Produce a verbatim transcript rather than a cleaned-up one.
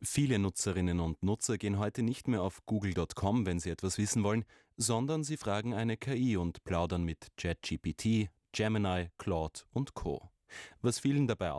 Viele Nutzerinnen und Nutzer gehen heute nicht mehr auf google Punkt com, wenn sie etwas wissen wollen, sondern sie fragen eine K I und plaudern mit ChatGPT, Gemini, Claude und Co. Was vielen dabei